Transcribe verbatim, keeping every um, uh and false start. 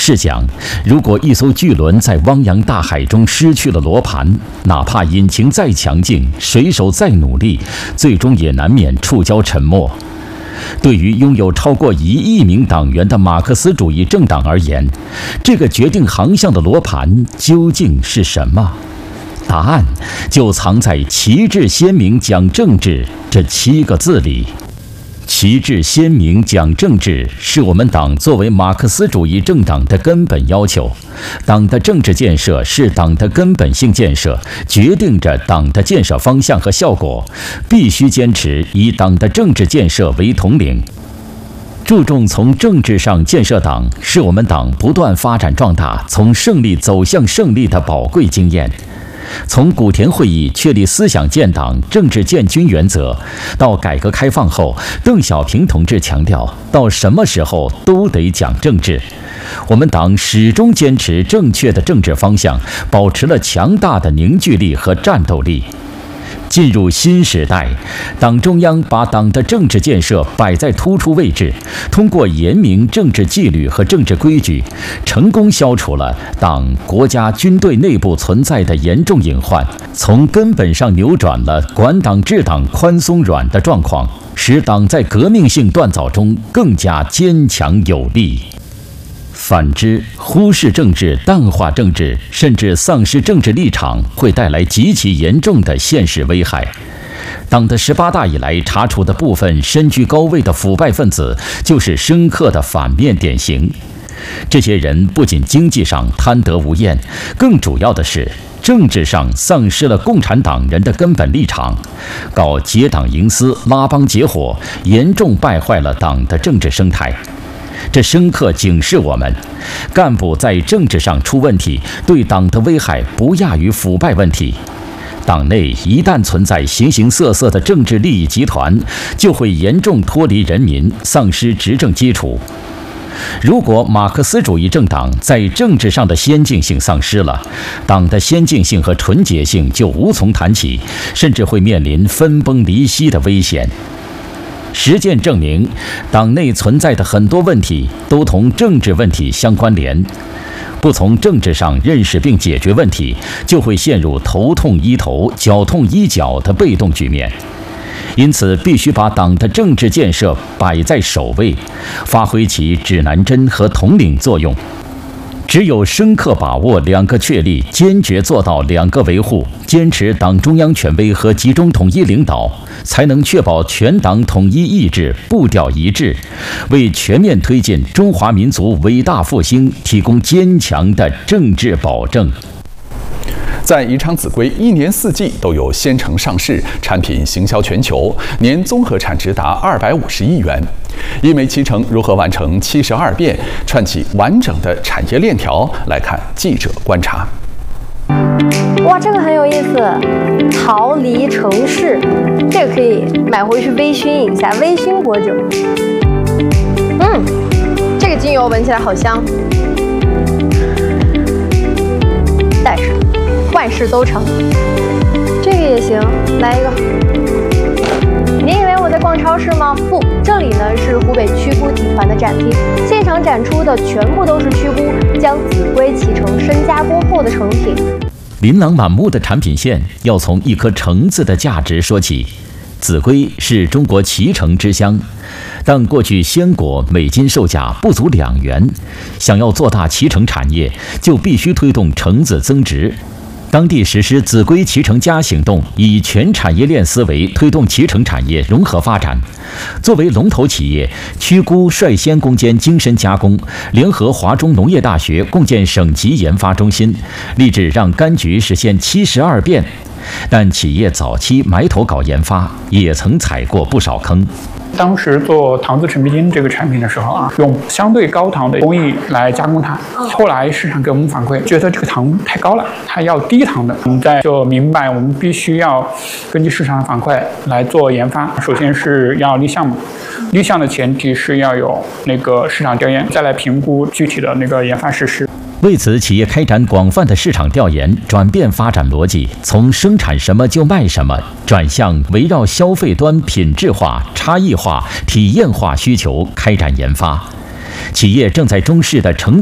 试想，如果一艘巨轮在汪洋大海中失去了罗盘，哪怕引擎再强劲，水手再努力，最终也难免触礁沉没。对于拥有超过一亿名党员的马克思主义政党而言，这个决定航向的罗盘究竟是什么？答案就藏在旗帜鲜明讲政治这七个字里。旗帜鲜明讲政治是我们党作为马克思主义政党的根本要求。党的政治建设是党的根本性建设，决定着党的建设方向和效果，必须坚持以党的政治建设为统领。注重从政治上建设党，是我们党不断发展壮大、从胜利走向胜利的宝贵经验。从古田会议确立思想建党、政治建军原则，到改革开放后邓小平同志强调，到什么时候都得讲政治。我们党始终坚持正确的政治方向，保持了强大的凝聚力和战斗力。进入新时代，党中央把党的政治建设摆在突出位置，通过严明政治纪律和政治规矩，成功消除了党、国家、军队内部存在的严重隐患，从根本上扭转了管党治党宽松软的状况，使党在革命性锻造中更加坚强有力。反之，忽视政治、淡化政治，甚至丧失政治立场，会带来极其严重的现实危害。党的十八大以来查处的部分身居高位的腐败分子，就是深刻的反面典型。这些人不仅经济上贪得无厌，更主要的是政治上丧失了共产党人的根本立场，搞结党营私、拉帮结伙，严重败坏了党的政治生态。这深刻警示我们，干部在政治上出问题，对党的危害不亚于腐败问题。党内一旦存在形形色色的政治利益集团，就会严重脱离人民，丧失执政基础。如果马克思主义政党在政治上的先进性丧失了，党的先进性和纯洁性就无从谈起，甚至会面临分崩离析的危险。实践证明，党内存在的很多问题都同政治问题相关联，不从政治上认识并解决问题，就会陷入头痛医头、脚痛医脚的被动局面。因此，必须把党的政治建设摆在首位，发挥其指南针和统领作用。只有深刻把握两个确立，坚决做到两个维护，坚持党中央权威和集中统一领导，才能确保全党统一意志、步调一致，为全面推进中华民族伟大复兴提供坚强的政治保证。 在宜昌秭归一年四季都有鲜橙上市，产品行销全球，年综合产值达二百五十亿元。一枚脐橙如何完成七十二变，串起完整的产业链条？来看记者观察。 哇，这个很有意思，桃梨橙柿，这个可以买回去微醺一下，微醺果酒。嗯，这个精油闻起来好香。带上，万事都成。这个也行，来一个。您以为我在逛超市吗？不，这里呢是湖北曲姑集团的展厅，现场展出的全部都是曲姑将秭归脐橙深加工后的成品。 琳琅满目的产品线要从一颗橙子的价值说起。秭归是中国脐橙之乡，但过去鲜果每斤售价不足两元，想要做大脐橙产业，就必须推动橙子增值。当地实施秭归脐橙家行动，以全产业链思维推动脐橙产业融合发展。作为龙头企业，曲姑率先攻坚精深加工，联合华中农业大学共建省级研发中心，立志让柑橘实现七十二变。但企业早期埋头搞研发，也曾踩过不少坑。 当时做糖渍陈皮筋这个产品的时候啊，用相对高糖的工艺来加工它。后来市场给我们反馈，觉得这个糖太高了，它要低糖的。我们再就明白，我们必须要根据市场的反馈来做研发。首先是要立项嘛，立项的前提是要有那个市场调研，再来评估具体的那个研发实施。 为此，企业开展广泛的市场调研，转变发展逻辑，从生产什么就卖什么，转向围绕消费端品质化、差异化、体验化需求开展研发。企业正在中视的成